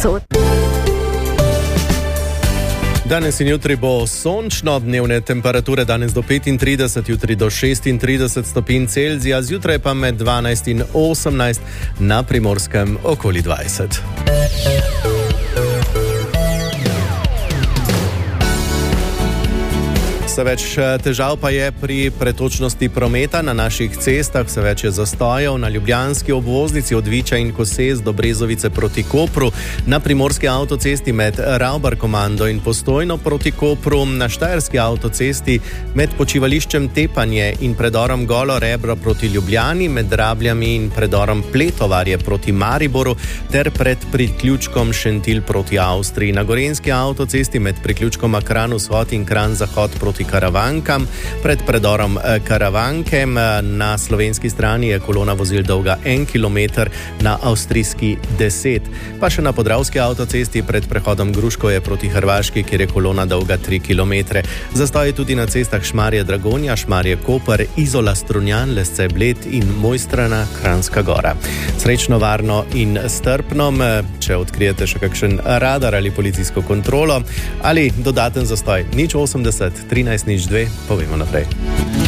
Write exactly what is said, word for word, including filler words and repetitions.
povsod. Danes in jutri bo sončno, dnevne temperature danes do petintrideset, jutri do šestintrideset stopinj Celzija, zjutraj pa med dvanajst in osemnajst, na Primorskem okoli dvajset. Vse več težav pa je pri pretočnosti prometa na naših cestah, vse več je zastojev na ljubljanski obvoznici od Viča in Koses do Brezovice proti Kopru, na primorski avtocesti med Ravbarkomando in Postojno proti Kopru, na štajerski avtocesti med počivališčem Tepanje in predorom Golo Rebro proti Ljubljani, med Rabljami in predorom Pletovarje proti Mariboru ter pred priključkom Šentilj proti Avstriji, na gorenjski avtocesti med priključkom Kran vzhod in Kran zahod proti Karavankam, pred predorom Karavanke, na slovenski strani je kolona vozil dolga en kilometer, na avstrijski deset. Pa še na podravski avtocesti pred prehodom Gruškovje proti Hrvaški, kjer je kolona dolga tri kilometre. Zastoj je tudi na cestah Šmarje Dragonja, Šmarje Koper, Izola Strunjan, Lesce Bled in Mojstrana Kranjska Gora. Srečno, varno in strpno, če odkrijete še kakšen radar ali policijsko kontrolo ali dodaten zastoj, nič osemdeset, trinajst nič dve, povemo naprej.